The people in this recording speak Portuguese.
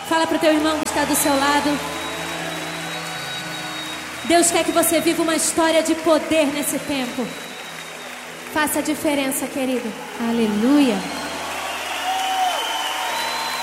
Fala pro teu irmão que está do seu lado. Deus quer que você viva uma história de poder nesse tempo. Faça a diferença, querido. Aleluia.